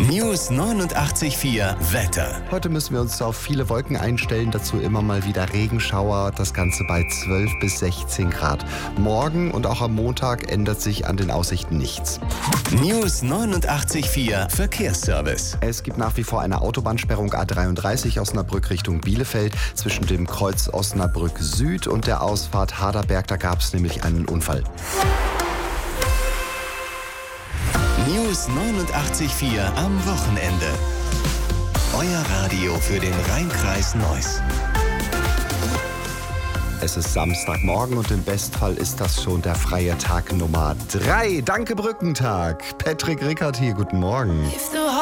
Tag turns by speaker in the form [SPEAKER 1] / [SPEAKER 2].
[SPEAKER 1] News 89,4 Wetter.
[SPEAKER 2] Heute müssen wir uns auf viele Wolken einstellen, dazu immer mal wieder Regenschauer, das Ganze bei 12 bis 16 Grad. Morgen und auch am Montag ändert sich an den Aussichten nichts.
[SPEAKER 1] News 89,4 Verkehrsservice.
[SPEAKER 2] Es gibt nach wie vor eine Autobahnsperrung A33 Osnabrück Richtung Bielefeld zwischen dem Kreuz Osnabrück Süd und der Ausfahrt Harderberg. Da gab es nämlich einen Unfall.
[SPEAKER 1] News 89,4 am Wochenende. Euer Radio für den Rhein-Kreis Neuss.
[SPEAKER 2] Es ist Samstagmorgen und im Bestfall ist das schon der freie Tag Nummer 3. Danke Brückentag. Patrick Rickert hier, guten Morgen.